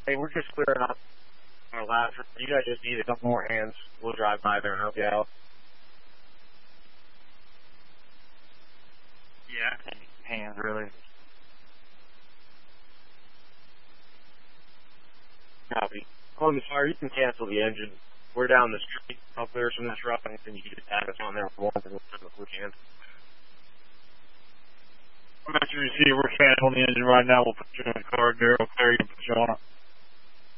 Hey, we're just clearing up our last. You guys just need a couple more hands. We'll drive by there and help you out. Yeah, hands really. Copy. On the fire, you can cancel the engine. We're down the street. I'll clear some of this rough, and you can just add us on there if we can. I'm at your receiver. We're canceling the engine right now. We'll put you in the car there. We'll clear you and put you on it.